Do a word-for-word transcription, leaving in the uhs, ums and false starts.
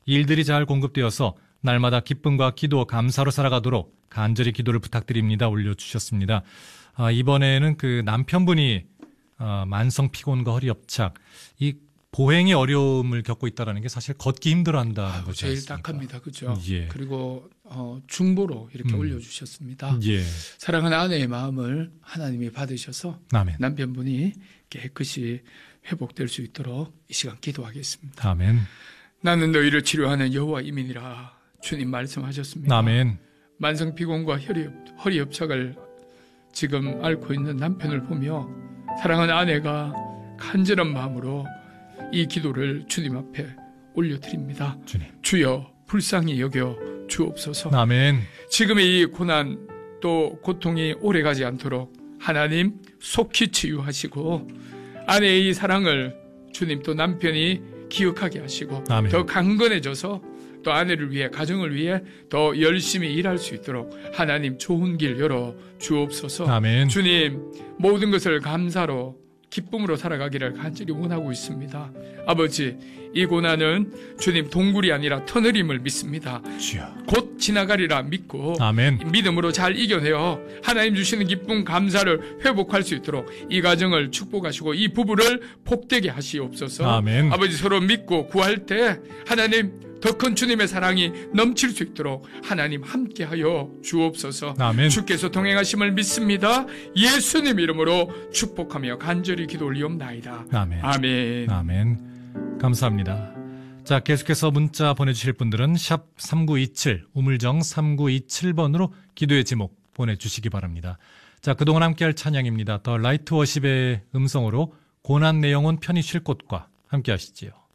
일들이 잘 공급되어서 날마다 기쁨과 기도, 감사로 살아가도록 간절히 기도를 부탁드립니다. 올려주셨습니다. 아, 이번에는 그 남편분이 아, 만성 피곤과 허리협착, 이 보행의 어려움을 겪고 있다는 게 사실 걷기 힘들어한다는 거죠. 제일 딱합니다. 그죠? 예. 그리고 어, 중보로 이렇게 음. 올려주셨습니다. 예. 사랑하는 아내의 마음을 하나님이 받으셔서 아멘. 남편분이 깨끗이 회복될 수 있도록 이 시간 기도하겠습니다. 아멘. 나는 너희를 치료하는 여호와 이민이라 주님 말씀하셨습니다. 아멘. 만성 피곤과 허리, 허리 협착을 지금 앓고 있는 남편을 보며 사랑하는 아내가 간절한 마음으로 이 기도를 주님 앞에 올려드립니다. 주님. 주여 불쌍히 여겨 주옵소서. 아멘. 지금의 이 고난 또 고통이 오래가지 않도록 하나님 속히 치유하시고 아내의 이 사랑을 주님 또 남편이 기억하게 하시고 아멘. 더 강건해져서 또 아내를 위해 가정을 위해 더 열심히 일할 수 있도록 하나님 좋은 길 열어 주옵소서. 아멘. 주님 모든 것을 감사로 기쁨으로 살아가기를 간절히 원하고 있습니다. 아버지 이 고난은 주님 동굴이 아니라 터널임을 믿습니다. 주여. 곧 지나가리라 믿고 아멘. 믿음으로 잘 이겨내어 하나님 주시는 기쁨 감사를 회복할 수 있도록 이 가정을 축복하시고 이 부부를 복되게 하시옵소서. 아멘. 아버지 서로 믿고 구할 때 하나님 더 큰 주님의 사랑이 넘칠 수 있도록 하나님 함께하여 주옵소서. 아멘. 주께서 동행하심을 믿습니다. 예수님 이름으로 축복하며 간절히 기도 올리옵나이다. 아멘. 아멘. 아멘. 감사합니다. 자, 계속해서 문자 보내주실 분들은 샵 삼구이칠, 우물정 삼구이칠 번으로 기도의 제목 보내주시기 바랍니다. 자, 그동안 함께할 찬양입니다. 더 라이트 워십의 음성으로 고난 내 영혼 편히 쉴 곳과 함께 하시지요.